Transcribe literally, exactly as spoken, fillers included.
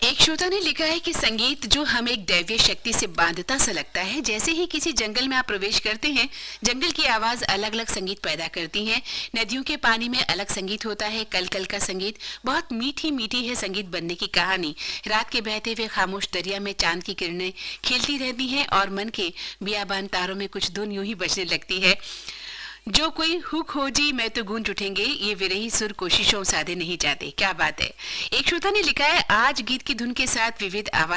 एक श्रोता ने लिखा है कि संगीत जो हमें एक दैवीय शक्ति से बांधता सा लगता है। जैसे ही किसी जंगल में आप प्रवेश करते हैं, जंगल की आवाज अलग अलग संगीत पैदा करती है। नदियों के पानी में अलग संगीत होता है, कल कल का संगीत। बहुत मीठी मीठी है संगीत बनने की कहानी। रात के बहते हुए खामोश दरिया में चांद की किरणें खेलती रहती हैं और मन के बियाबान तारों में कुछ धुन यूं ही बजने लगती है। जो कोई हु खोजी मैं तो गूंज उठेंगे, ये विरही सुर कोशिशों साधे नहीं जाते। क्या बात है। एक श्रोता ने लिखा है, आज गीत की धुन के साथ विविध आवाज